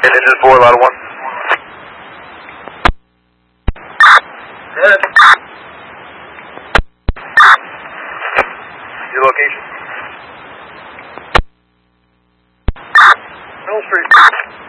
Engine 4, ladder 1. Good. Your location? Mill Street.